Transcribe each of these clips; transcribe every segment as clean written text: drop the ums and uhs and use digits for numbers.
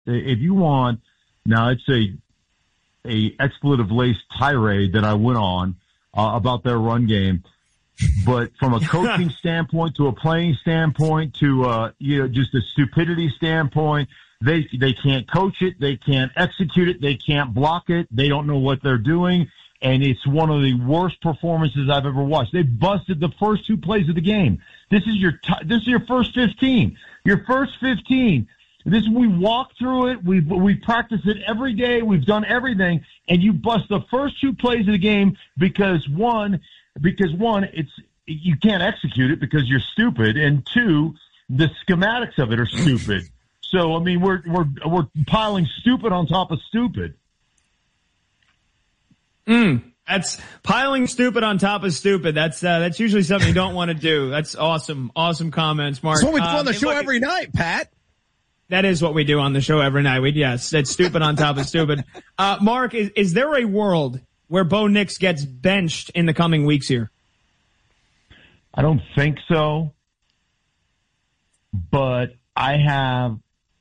if you want, now it's a expletive-laced tirade that I went on about their run game. But from a coaching standpoint to a playing standpoint to, just a stupidity standpoint, they can't coach it. They can't execute it. They can't block it. They don't know what they're doing. And it's one of the worst performances I've ever watched. They busted the first 2 plays of the game. This is your first 15. Your first 15. We walk through it. We practice it every day. We've done everything, and you bust the first 2 plays of the game because one, you can't execute it because you're stupid, and 2, the schematics of it are stupid. So I mean, we're piling stupid on top of stupid. That's piling stupid on top of stupid. That's usually something you don't want to do. That's awesome. Awesome comments, Mark. That's what we do on the show every night, Pat. That is what we do on the show every night. Yes, it's stupid on top of stupid. Mark, is there a world where Bo Nix gets benched in the coming weeks here? I don't think so, but I have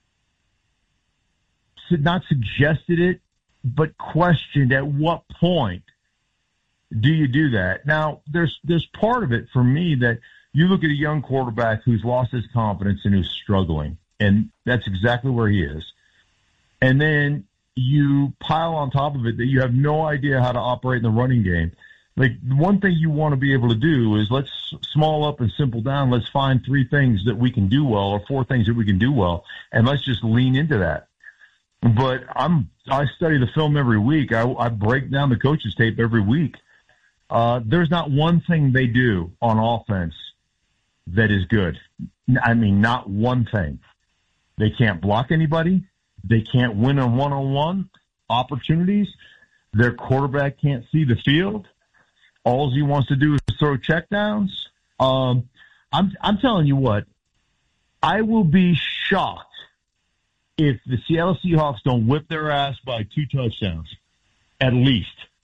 not suggested it, but questioned at what point do you do that? Now, there's part of it for me that you look at a young quarterback who's lost his confidence and who's struggling, and that's exactly where he is. And then you pile on top of it that you have no idea how to operate in the running game. Like, one thing you want to be able to do is let's small up and simple down. Let's find 3 things that we can do well or 4 things that we can do well, and let's just lean into that. But I study the film every week. I break down the coaches' tape every week. There's not one thing they do on offense that is good. I mean, not one thing. They can't block anybody. They can't win on one-on-one opportunities. Their quarterback can't see the field. All he wants to do is throw checkdowns. I'm telling you what, I will be shocked if the Seattle Seahawks don't whip their ass by 2 touchdowns, at least.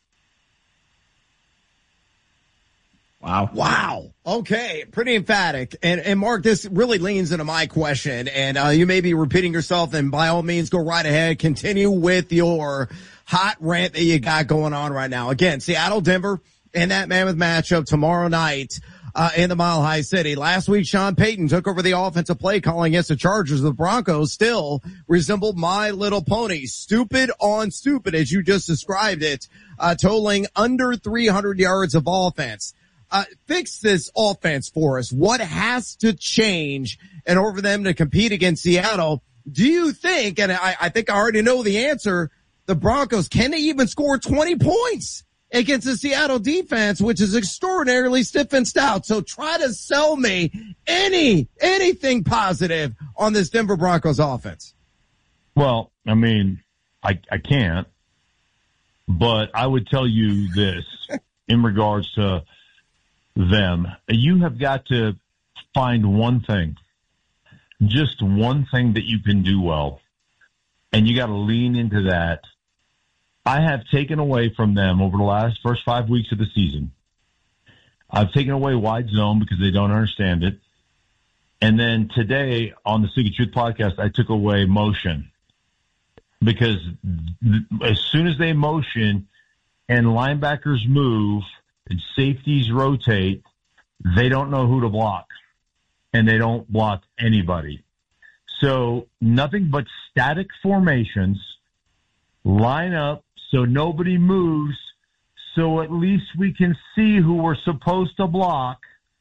Wow. Okay. Pretty emphatic. And Mark, this really leans into my question, and you may be repeating yourself, and by all means, go right ahead. Continue with your hot rant that you got going on right now. Again, Seattle, Denver, and that mammoth matchup tomorrow night in the Mile High City. Last week, Sean Payton took over the offensive play calling against the Chargers. The Broncos still resembled My Little Pony. Stupid on stupid, as you just described it, totaling under 300 yards of offense. Fix this offense for us. What has to change in order for them to compete against Seattle? Do you think, and I think I already know the answer, the Broncos, can they even score 20 points against the Seattle defense, which is extraordinarily stiff and stout? So try to sell me anything positive on this Denver Broncos offense. Well, I mean, I can't, but I would tell you this in regards to them. You have got to find one thing, just one thing that you can do well, and you got to lean into that. I have taken away from them over the first 5 weeks of the season. I've taken away wide zone because they don't understand it. And then today on the Seek Truth podcast, I took away motion because as soon as they motion and linebackers move and safeties rotate, they don't know who to block, and they don't block anybody. So nothing but static formations, line up so nobody moves, so at least we can see who we're supposed to block,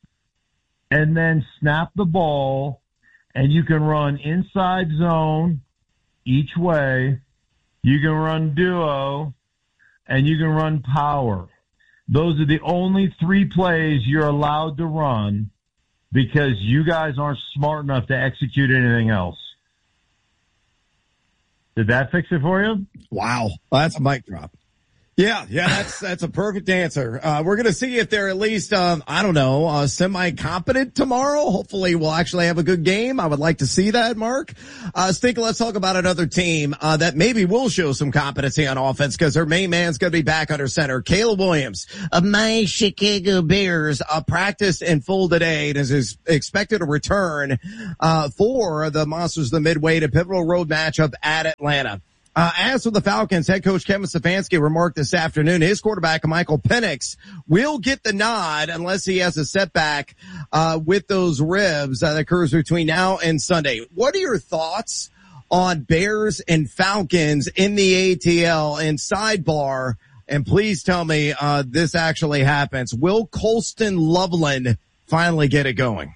and then snap the ball, and you can run inside zone each way, you can run duo, and you can run power. Those are the only 3 plays you're allowed to run because you guys aren't smart enough to execute anything else. Did that fix it for you? Wow. Well, that's a mic drop. Yeah, that's a perfect answer. We're going to see if they're at least, semi-competent tomorrow. Hopefully we'll actually have a good game. I would like to see that, Mark. Stinker, let's talk about another team, that maybe will show some competency on offense because their main man's going to be back under center. Caleb Williams of my Chicago Bears, practiced in full today and is expected to return, for the Monsters of the Midway to pivotal road matchup at Atlanta. As for the Falcons, head coach Kevin Stefanski remarked this afternoon his quarterback, Michael Penix, will get the nod unless he has a setback, with those ribs that occurs between now and Sunday. What are your thoughts on Bears and Falcons in the ATL? And sidebar, and please tell me, this actually happens. Will Colston Loveland finally get it going?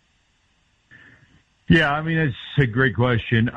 Yeah, I mean, it's a great question.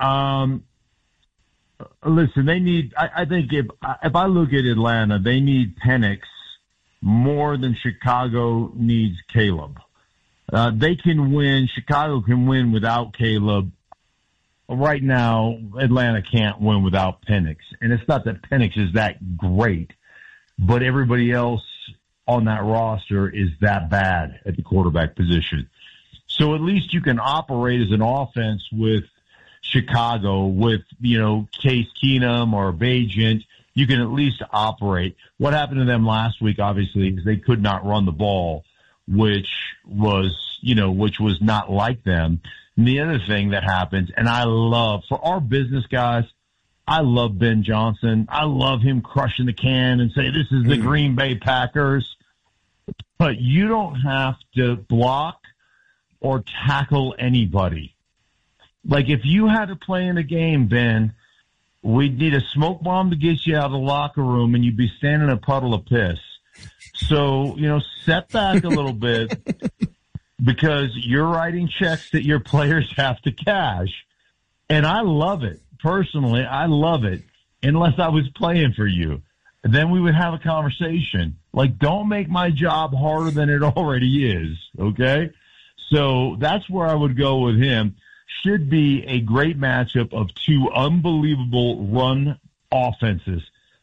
Listen, they need, I think if I look at Atlanta, they need Penix more than Chicago needs Caleb. They can win. Chicago can win without Caleb. Right now, Atlanta can't win without Penix. And it's not that Penix is that great, but everybody else on that roster is that bad at the quarterback position. So at least you can operate as an offense with Chicago, with, Case Keenum or Bagent. You can at least operate. What happened to them last week, obviously, is they could not run the ball, which was not like them. And the other thing that happens, and for our business guys, I love Ben Johnson. I love him crushing the can and say, this is the Green Bay Packers. But you don't have to block or tackle anybody. Like, if you had to play in a game, Ben, we'd need a smoke bomb to get you out of the locker room, and you'd be standing in a puddle of piss. So, set back a little bit because you're writing checks that your players have to cash. And I love it. Personally, I love it, unless I was playing for you. Then we would have a conversation. Like, don't make my job harder than it already is, okay? So that's where I would go with him. Should be a great matchup of two unbelievable run offenses.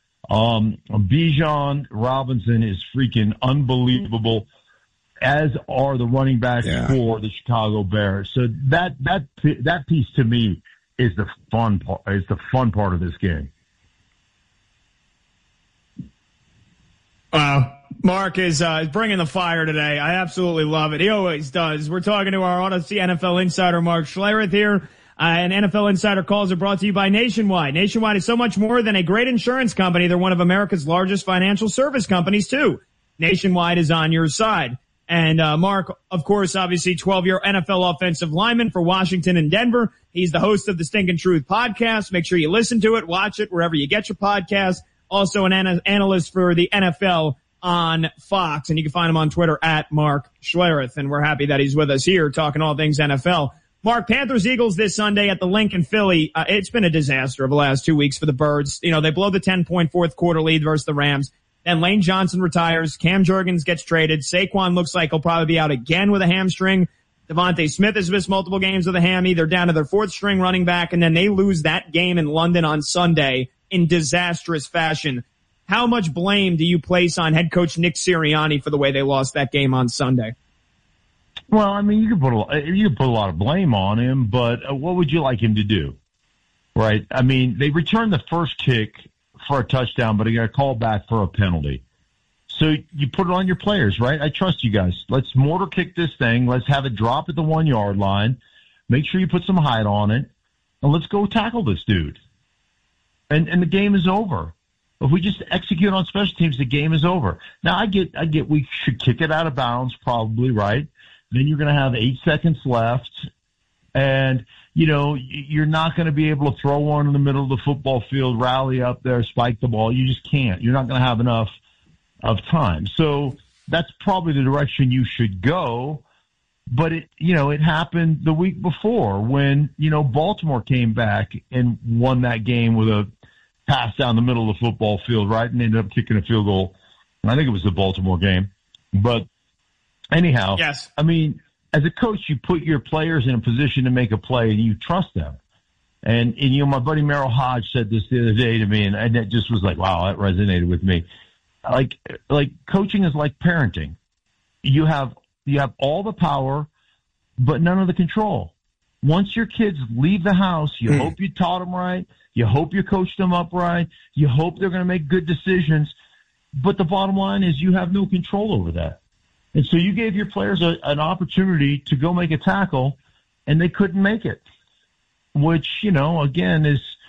Bijan Robinson is freaking unbelievable, as are the running backs for the Chicago Bears. So that piece to me is the fun part. Is the fun part of this game. Wow. Mark is bringing the fire today. I absolutely love it. He always does. We're talking to our Odyssey NFL insider, Mark Schlereth here. And NFL Insider calls are brought to you by Nationwide. Nationwide is so much more than a great insurance company. They're one of America's largest financial service companies, too. Nationwide is on your side. And Mark, of course, obviously 12-year NFL offensive lineman for Washington and Denver. He's the host of the Stinkin' Truth podcast. Make sure you listen to it, watch it wherever you get your podcast. Also an analyst for the NFL on Fox, and you can find him on Twitter at Mark Schlereth, and we're happy that he's with us here talking all things NFL. Mark, Panthers-Eagles this Sunday at the Lincoln Philly. It's been a disaster over the last 2 weeks for the Birds. They blow the 10-point fourth quarter lead versus the Rams. Then Lane Johnson retires. Cam Jurgens gets traded. Saquon looks like he'll probably be out again with a hamstring. Devontae Smith has missed multiple games with a hammy. They're down to their fourth string running back, and then they lose that game in London on Sunday in disastrous fashion. How much blame do you place on head coach Nick Sirianni for the way they lost that game on Sunday? Well, I mean, you could put a lot of blame on him, but what would you like him to do? Right? I mean, they returned the first kick for a touchdown, but he got called back for a penalty. So you put it on your players, right? I trust you guys. Let's mortar kick this thing. Let's have it drop at the 1 yard line. Make sure you put some height on it, and let's go tackle this dude. And the game is over. If we just execute on special teams, the game is over. Now, I get we should kick it out of bounds, probably, right? Then you're going to have 8 seconds left, and, you're not going to be able to throw one in the middle of the football field, rally up there, spike the ball. You just can't. You're not going to have enough of time. So that's probably the direction you should go. But it happened the week before when, Baltimore came back and won that game with a pass down the middle of the football field, right? And ended up kicking a field goal. I think it was the Baltimore game. But anyhow, yes. I mean, as a coach, you put your players in a position to make a play and you trust them. And my buddy Merrill Hodge said this the other day to me, and that just was like, wow, that resonated with me. Like coaching is like parenting. You have all the power, but none of the control. Once your kids leave the house, you hope you taught them right. You hope you coached them up right. You hope they're going to make good decisions. But the bottom line is you have no control over that. And so you gave your players an opportunity to go make a tackle, and they couldn't make it, which, again, is –